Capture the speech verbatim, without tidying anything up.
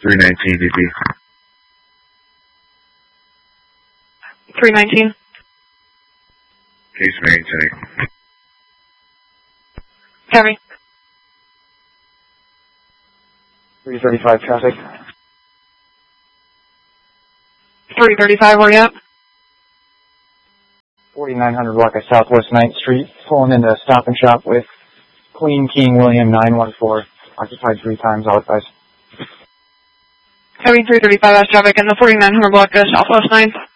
three nineteen D P. three nineteen. Case maintained. Copy. three thirty-five traffic. three thirty-five, where you at? forty-nine hundred block of Southwest ninth Street, pulling into Stop and Shop with Queen King William nine one four, occupied three times, all advised. Copy, three thirty-five, that's traffic in the forty-nine hundred block of Southwest ninth.